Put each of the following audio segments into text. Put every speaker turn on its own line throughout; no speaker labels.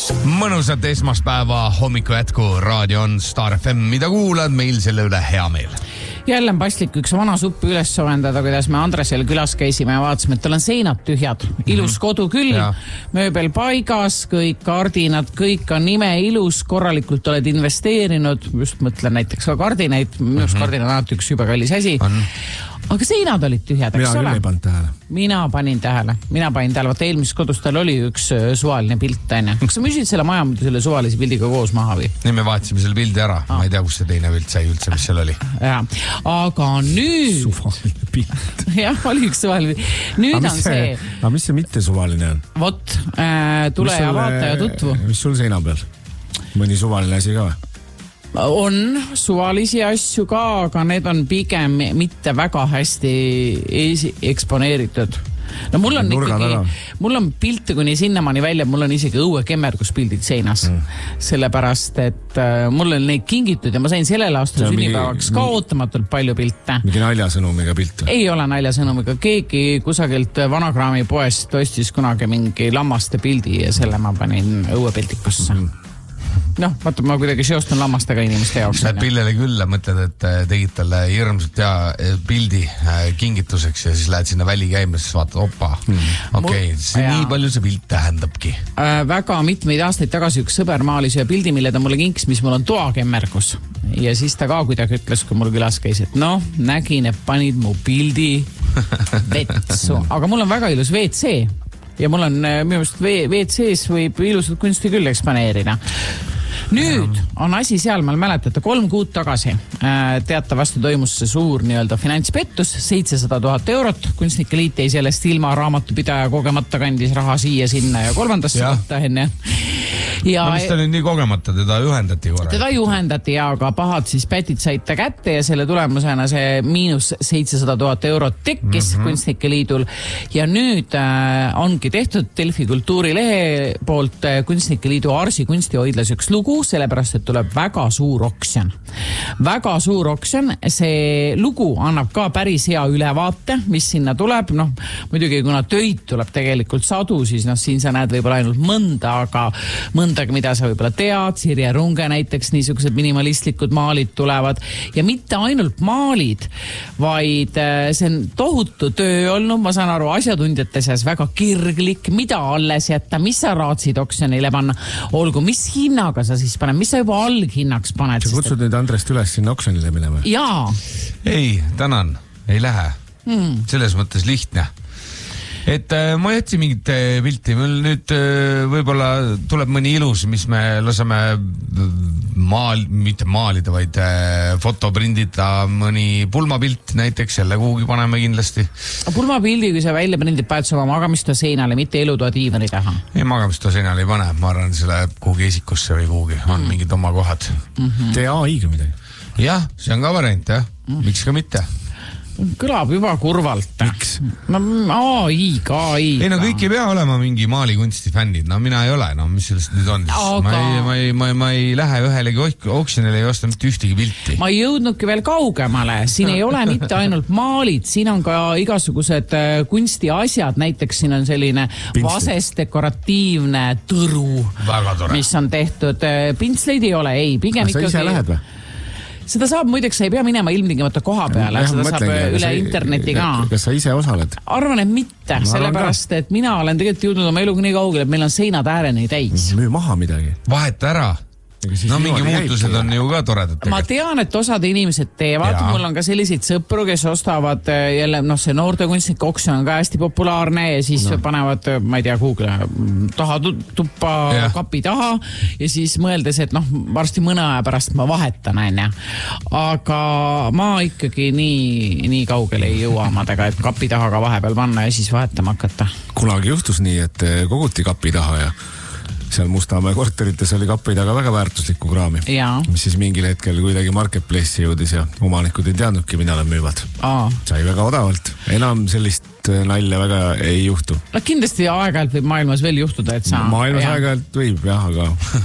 Mõnusat esmaspäeva hommiku jätku, raadio on Star FM, mida kuulad, meil selle üle hea meel.
Jälle on paslik üks vana suppi üles soovendada, kuidas me Andresel külas käisime ja vaatasime, et tal on seinad tühjad. Ilus kodu küll, mööbel paigas, kõik kardinad, kõik on ime ilus, korralikult oled investeerinud, just mõtlen näiteks ka kardinaid, minust kardina on üks juba kallis asi. Aga seinad olid tühjad, eks ole? Mina panin tähele. Vaata eelmises kodus tal oli üks suvaline pilt. Kas sa müüsid selle maja muidu selle suvalise pildiga koos maha või?
Nii me vaatasime selle pildi ära. Ma ei tea, kus see teine pilt sai üldse, mis seal oli.
Aga nüüd...
Suvaline pilt.
Jah, oli üks suvaline. Nüüd on see...
Aga mis see mitte suvaline on?
Vot, tule ja vaata ja tutvu.
Mis sul seina peal? Mõni suvaline asi ka või?
On suvalisi asju ka, aga need on pigem mitte väga hästi eksponeeritud. No mul on pilte kuni sinnamaani välja, mul on isegi õuekemmerguspildid seinas. Sellepärast, et mul on neid kingitud ja ma sain sellel aastal sünnipäevaks ka ootamatult palju pilte.
Mingi naljasõnumiga pilt?
Ei ole naljasõnumiga. Keegi kusagilt vanakraami poest ostis kunagi mingi lammaste pildi ja selle ma panin õuepildikusse. Noh, vaata, ma kuidagi seostun lammastega inimeste jaoks.
Lähed pillele külla, mõtled, et tegid talle hirmsalt hea pildi kingituseks ja siis lähed sinna väli käima, siis vaatad, opa. Okei, nii palju see pilt tähendabki.
Väga mitmeid aastaid tagasi üks sõber maalis ühe pildi, mille ta mulle kinkis, mis mul on toakemmergus. Ja siis ta ka kuidagi ütles, kui mul külas käis, et noh, nägin, et panid mu pildi vetsu. Aga mul on väga ilus WC. Ja mul on minu meelest WC-s võib ilusat kunsti küll eksponeerida. Nüüd on asi seal, ma mäletate, 3 kuud tagasi teatavasti toimus see suur nii-öelda finantspettus, 700 000 eurot. Kunstnike liit jäi sellest ilma, raamatupidaja kogemata kandis raha siia, sinna ja kolmandasse võtta enne. Ja
no mis ta nüüd nii kogemata, teda juhendati korra?
Teda juhendati ja aga pahad siis pätid said ta kätte ja selle tulemusena see miinus 700 000 eurot tekkis Kunstnike liidul. Ja nüüd ongi tehtud Delfi kultuurilehe poolt Kunstnike liidu Arsi kunstihoidlas üks lugu, sellepärast, et tuleb väga suur oksjon. Väga suur oksjon, see lugu annab ka päris hea ülevaate, mis sinna tuleb. Noh, muidugi kuna töid tuleb tegelikult sadu, siis noh, siin sa näed võib-olla ainult mõnda, aga mõndagi, mida sa võib-olla tead, Sirje Runge näiteks, niisugused minimalistlikud maalid tulevad ja mitte ainult maalid, vaid see on tohutu töö olnud, ma saan aru, asjatundjate seas väga kirglik, mida alles jätta, mis sa raatsid oksjonile panna, olgu, mis hinnaga sa siis paned, mis sa juba alghinnaks paned.
Sa kutsud nüüd Andrest üles sinna oksjonile minema?
Jaa.
Ei, tänan, ei lähe. Selles mõttes lihtne. Et ma jätsin mingit pilti, meil nüüd võib-olla tuleb mõni ilus, mis me laseme mitte maalida, vaid fotoprindida mõni pulmapilt näiteks, selle kuhugi paneme kindlasti.
Pulmapildi, kui sa välja prindid, paned sa oma magamistoa seinale, mitte elutoa diivani taha?
Ei, magamistoa seinale ei pane, ma arvan, selle kuhugi esikusse või kuhugi on mingid oma kohad.
Tee AI-ga midagi?
Jah, see on ka variant, jah. Miks ka mitte?
Kõlab juba kurvalt.
Miks?
AI-ga.
Ei, no kõik ei pea olema mingi maalikunsti fännid. No mina ei ole, no mis sellest nüüd on? Ma ei lähe ühelegi oksjonile ei osta mitte ühtegi pilti.
Ma ei jõudnudki veel kaugemale. Siin ei ole mitte ainult maalid, siin on ka igasugused kunstiasjad. Näiteks siin on selline vasest dekoratiivne tõru, mis on tehtud. Pintsleid ei ole, ei. Pigem
sa ise lähed või?
Seda saab, muideks sa ei pea minema ilmtingimata koha peale, seda saab üle interneti ka.
Kas sa ise osaled?
Arvan, et mitte, sellepärast, et mina olen tegelikult jõudnud oma eluga nii kaugele, et meil on seinad ääreni täis.
Müü maha midagi.
Vaheta ära. No mingi muutused on ju ka toredad.
Ma tean, et osad inimesed teevad. Mul on ka selliseid sõpru, kes ostavad jälle, noh, see noorte kunstnike oksjon on ka hästi populaarne ja siis panevad, ma ei tea, Google taha tuppa kapi taha ja siis mõeldes, et noh, varsti mõne aja pärast ma vahetan, aga ma ikkagi nii kaugele ei jõua omadega, et kapi taha ka vahepeal panna ja siis vahetama hakata.
Kunagi juhtus nii, et koguti kapi taha ja seal Mustamäe korterites oli kappi taga väga väärtuslikku kraami, mis siis mingil hetkel kuidagi marketplace'i jõudis ja omanikud ei teadnudki, mida nad müüvad. Sai väga odavalt. Enam sellist nalja väga ei juhtu.
Kindlasti aeg-ajalt võib maailmas veel juhtuda, et sa...
Maailmas aeg-ajalt võib, jah, aga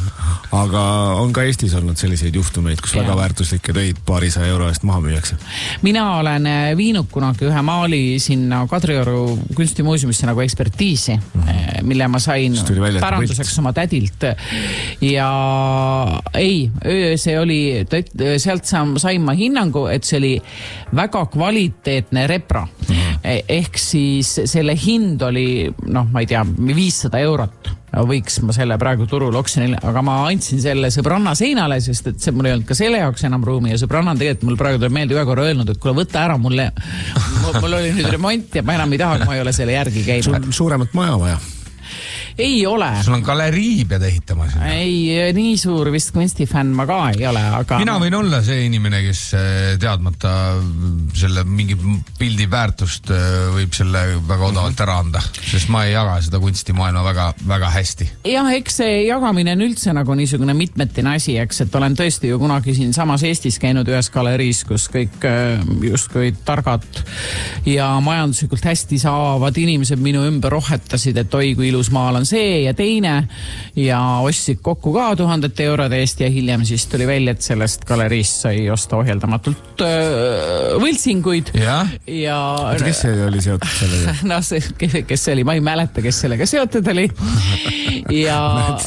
aga on ka Eestis olnud selliseid juhtumeid, kus väga väärtuslikke töid paarisaja euro eest maha müüakse.
Mina olen viinud kunagi ühe maali sinna Kadrioru kunstimuuseumisse nagu ekspertiisi, mille ma sain päranduseks oma tädilt. Ja ei, see oli, sealt sain ma hinnangu, et see oli väga kvaliteetne repra. Ehk siis selle hind oli, ma ei tea, 500 eurot. Võiks ma selle praegu turul oksjonil, aga ma andsin selle sõbranna seinale, sest et see mul ei olnud ka selle jaoks enam ruumi ja sõbranna on tegelikult mul praegu meelde ühe korra öelnud, et kuule võtta ära mul oli nüüd remont ja ma enam ei taha, kui ma ei ole selle järgi käinud.
Sul suuremat maja vaja?
Ei ole.
Sul on galerii pead ehitama sinna.
Ei, nii suur vist kunstifänn ma ka ei ole, aga...
Mina võin olla see inimene, kes teadmata selle mingi pildi väärtust võib selle väga odavalt ära anda, sest ma ei jaga seda kunstimaailma väga, väga hästi. Jah, eks see jagamine on üldse nagu niisugune mitmetine asi, eks, et olen tõesti ju kunagi siin samas Eestis käinud ühes galeriis, kus kõik justkui targad ja majanduslikult hästi saavad inimesed minu ümber rohetasid, et oi, kui ilus maal on see ja teine ja ostsid kokku ka 1000 eurode eest ja hiljem siis tuli välja, et sellest galeriist sai osta ohjeldamatult võltsinguid. Ja...
Kes see oli seotud sellega?
No see, kes see oli, ma ei mäleta, kes sellega seotud oli. Ja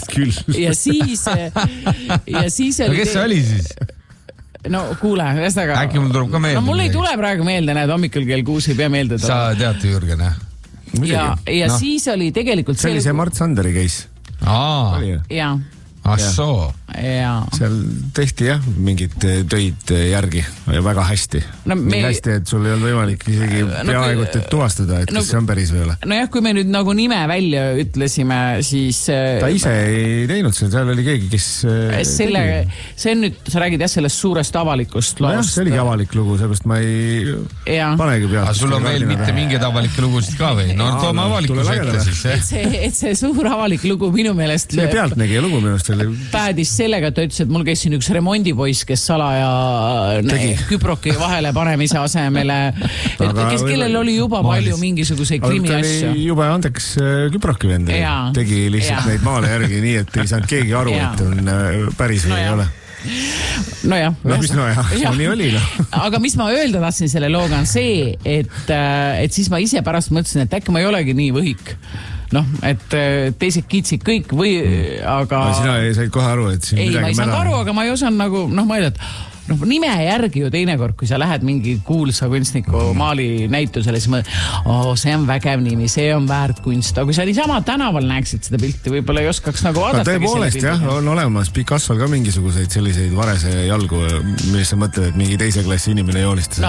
siis oli...
No kes see oli siis?
No kuule, ühesõnaga...
Äkki mul tuleb ka meelde.
No mul ei tule praegu meelde, näed, hommikul kell 6 ei pea meelde.
Sa teate, Jürgen, jah?
Ja siis oli tegelikult...
See oli see Mart Sanderi case.
Jaa.
Assoo.
Seal tehti jah mingid töid järgi ja väga hästi. Nii hästi, et sul ei olnud võimalik isegi peaaegult tuvastada, et kas see on päris või ole.
No jah, kui me nüüd nagu nime välja ütlesime, siis...
Ta ise ei teinud seda, seal oli keegi, kes...
See on nüüd, sa räägid jah sellest suurest avalikust loost.
No jah, see oligi avalik lugu, sellepärast ma ei panegi pealt.
Aga sul on veel mitte mingeid avalikke lugusid ka või? No toome avalikus ette siis.
Et see suur avalik lugu minu meelest...
See pealtnägija lugu minu meelest oli...
Päädis sellega, et ta ütles, et mul käis siin üks remondipoiss, kes salaja küproki vahele panemise asemele, et kellel oli juba palju mingisuguseid krimiasju.
Juba andekas küproki vend. Tegi lihtsalt neid maale järgi nii, et ei saanud keegi aru, et on päris või ei ole.
Nojah.
Nii oli.
Aga mis ma öelda tahtsin selle looga on see, et siis ma ise pärast mõtlesin, et äkki ma ei olegi nii võhik. Et teised kiitsid kõik või, aga...
Sina ei said kohe aru, et siin midagi...
Ei, ma ei saanud aru, aga ma ei osanud nagu, ma ei tea, nime järgi ju teinekord, kui sa lähed mingi kuulsa kunstniku maali näitusele, siis mõtled, see on vägev nimi, see on väärt kunst. Aga kui sa niisama tänaval näeksid seda pilti, võib-olla ei oskaks nagu vaadata.
Tõepoolest jah, on olemas Picassol ka mingisuguseid selliseid varese jalgu, mis sa mõtled, et mingi teise klassi inimene joolistas.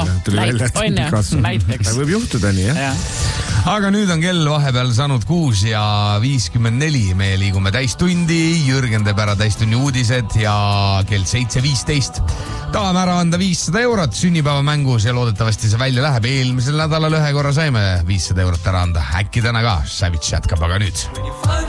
Võib juhtuda nii, jah?
Aga nüüd on kell vahepeal saanud 6:54. Me liigume täistundi, Jürgen teeb ära täistunni uudised ja kell 7:15. Tahame ära anda 500 eurot sünnipäeva mängus ja loodetavasti see välja läheb. Eelmisel nädalal ühe korra saime 500 eurot ära anda. Äkki täna ka. Savits jätkab, aga nüüd.